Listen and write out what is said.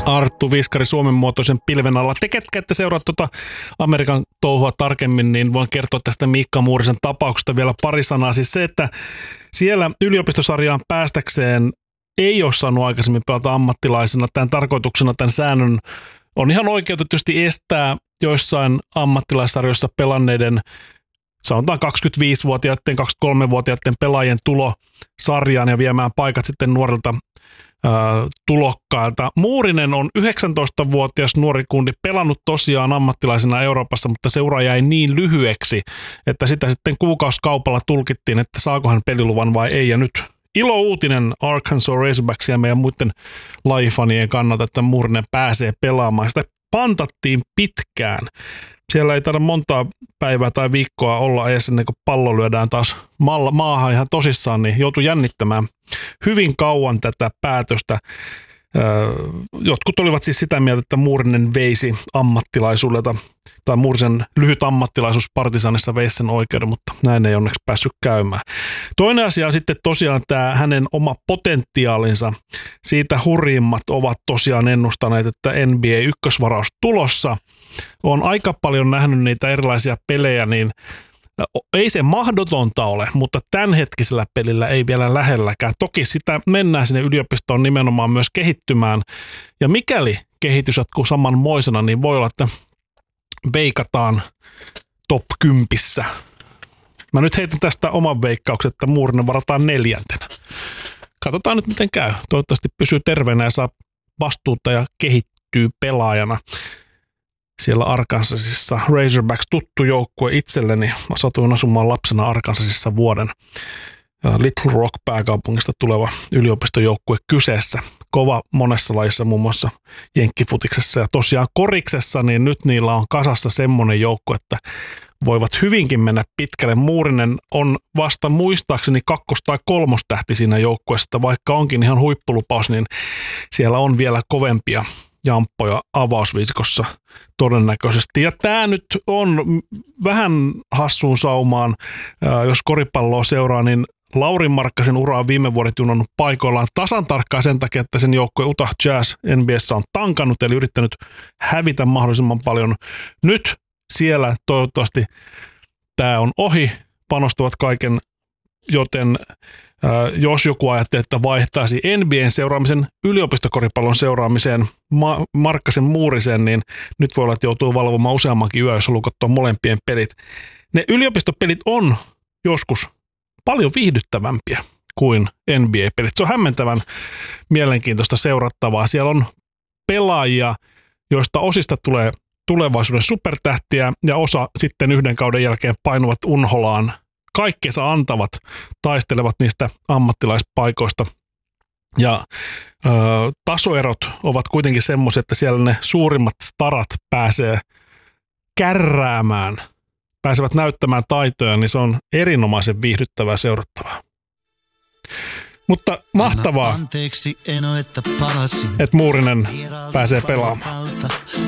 Arttu Viskari Suomen muotoisen pilven alla. Te, ketkä ette seuraa tuota Amerikan touhua tarkemmin, niin voin kertoa tästä Miikka Muurisen tapauksesta vielä pari sanaa. Siis se, että siellä yliopistosarjaan päästäkseen ei ole saanut aikaisemmin pelata ammattilaisena. Tämän tarkoituksena tämän säännön on ihan oikeutetusti estää joissain ammattilaissarjoissa pelanneiden, sanotaan 25-vuotiaiden, 23-vuotiaiden pelaajien tulo sarjaan ja viemään paikat sitten nuorilta tulokkailta. Muurinen on 19-vuotias nuori kundi, pelannut tosiaan ammattilaisena Euroopassa, mutta seura jäi niin lyhyeksi, että sitä sitten kuukausikaupalla tulkittiin, että saako hän peliluvan vai ei. Ja nyt ilo-uutinen Arkansas Razorbacksia ja meidän muiden lajifanien kannalta, että Muurinen pääsee pelaamaan. Sitä pantattiin pitkään. Siellä ei taida montaa päivää tai viikkoa olla edes ennen kuin pallo lyödään taas maahan ihan tosissaan, niin joutui jännittämään hyvin kauan tätä päätöstä. Jotkut olivat siis sitä mieltä, että Muurinen veisi ammattilaisuudelta, tai Muurisen lyhyt ammattilaisuus Partisanissa veisi sen oikeuden, mutta näin ei onneksi päässyt käymään. Toinen asia on sitten tosiaan tämä hänen oma potentiaalinsa. Siitä hurjimmat ovat tosiaan ennustaneet, että NBA-ykkösvaraus tulossa. Olen aika paljon nähnyt niitä erilaisia pelejä, niin ei se mahdotonta ole, mutta tämänhetkisellä pelillä ei vielä lähelläkään. Toki sitä mennään sinne yliopistoon nimenomaan myös kehittymään. Ja mikäli kehitys jatkuu samanmoisena, niin voi olla, että veikataan top 10. Mä nyt heitän tästä oman veikkauksen, että Muurinen varataan 4. Katsotaan nyt miten käy. Toivottavasti pysyy terveenä ja saa vastuuta ja kehittyy pelaajana. Siellä Arkansasissa Razorbacks tuttu joukkue itselleni. Mä satuin asumaan lapsena Arkansasissa vuoden. Little Rock pääkaupungista tuleva yliopistojoukkue kyseessä. Kova monessa lajissa, muun muassa jenkkifutiksessa ja tosiaan koriksessa, niin nyt niillä on kasassa semmoinen joukko, että voivat hyvinkin mennä pitkälle. Muurinen on vasta muistaakseni 2- tai 3-tähti siinä joukkueessa, vaikka onkin ihan huippulupaus, niin siellä on vielä kovempia jamppoja avausviisikossa todennäköisesti. Ja tämä nyt on vähän hassuun saumaan, jos koripalloa seuraa, niin Lauri Markkasen ura on viime vuodet junannut paikoillaan tasan tarkkaan sen takia, että sen joukkue Utah Jazz NBA:ssä on tankannut, eli yrittänyt hävitä mahdollisimman paljon. Nyt siellä toivottavasti tämä on ohi, panostavat kaiken, joten jos joku ajattelee, että vaihtaisi NBA:n seuraamisen yliopistokoripallon seuraamiseen Markkasen Muuriseen, niin nyt voi olla, että joutuu valvomaan useammankin yö, jos haluaa katsoa molempien pelit. Ne yliopistopelit on joskus paljon viihdyttävämpiä kuin NBA-pelit. Se on hämmentävän mielenkiintoista seurattavaa. Siellä on pelaajia, joista osista tulee tulevaisuuden supertähtiä ja osa sitten yhden kauden jälkeen painuvat unholaan. Kaikkensa antavat, taistelevat niistä ammattilaispaikoista. Ja tasoerot ovat kuitenkin semmoisia, että siellä ne suurimmat starat pääsee kärräämään, pääsevät näyttämään taitoja, niin se on erinomaisen viihdyttävää seurattavaa. Mutta mahtavaa, että Muurinen pääsee pelaamaan.